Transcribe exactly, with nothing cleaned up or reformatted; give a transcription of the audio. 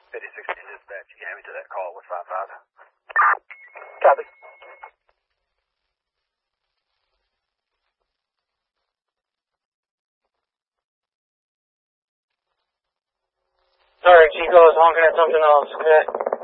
fifty-six dispatch, you have me to that call with five five. Copy. Sorry, Chico is honking at something else. Okay.